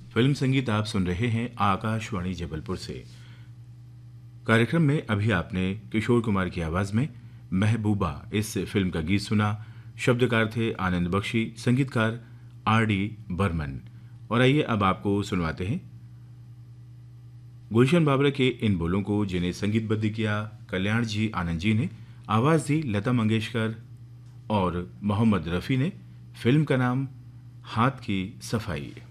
Film संगीत आप सुन रहे हैं आकाशवाणी जबलपुर से। कार्यक्रम में अभी आपने किशोर कुमार की आवाज में महबूबा इस फिल्म का गीत सुना। शब्दकार थे आनंद बख्शी, संगीतकार R.D. बर्मन। और आइए अब आपको सुनवाते हैं गुलशन बाबरा के इन बोलों को, जिन्हें संगीतबद्ध किया कल्याण जी आनंद जी ने, आवाज दी लता मंगेशकर और मोहम्मद रफ़ी ने। फिल्म का नाम हाथ की सफाई।